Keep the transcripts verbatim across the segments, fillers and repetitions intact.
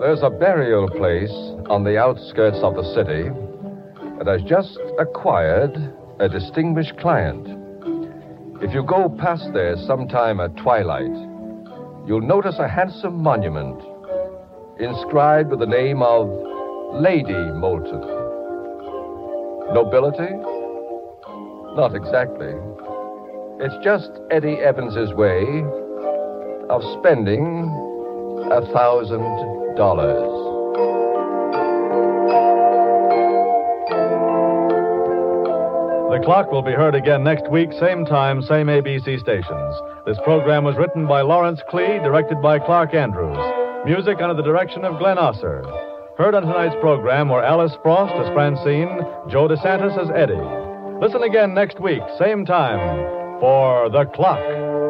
There's a burial place on the outskirts of the city that has just acquired a distinguished client. If you go past there sometime at twilight, you'll notice a handsome monument inscribed with the name of Lady Moulton. Nobility? Not exactly. It's just Eddie Evans's way of spending a thousand dollars. The Clock will be heard again next week, same time, same A B C stations. This program was written by Lawrence Klee, directed by Clark Andrews. Music under the direction of Glenn Osser. Heard on tonight's program were Alice Frost as Francine, Joe DeSantis as Eddie. Listen again next week, same time, for The Clock.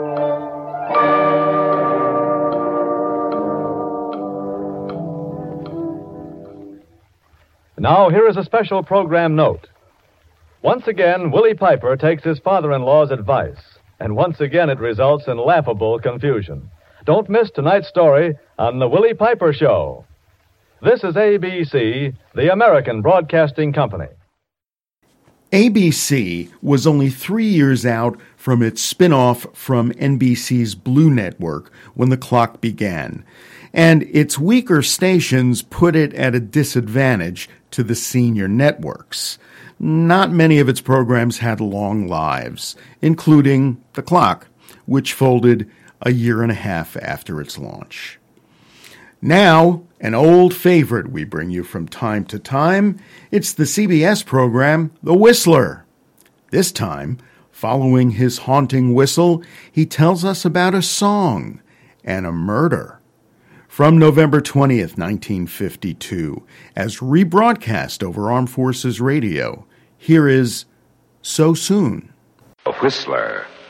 Now, here is a special program note. Once again, Willie Piper takes his father-in-law's advice, and once again it results in laughable confusion. Don't miss tonight's story on The Willie Piper Show. This is A B C, the American Broadcasting Company. A B C was only three years out from its spin-off from N B C's Blue Network when The Clock began, and its weaker stations put it at a disadvantage to the senior networks. Not many of its programs had long lives, including The Clock, which folded a year and a half after its launch. Now, an old favorite we bring you from time to time, it's the C B S program, The Whistler. This time, following his haunting whistle, he tells us about a song and a murder. From November twentieth, nineteen fifty-two, as rebroadcast over Armed Forces Radio, here is So Soon. A Whistler.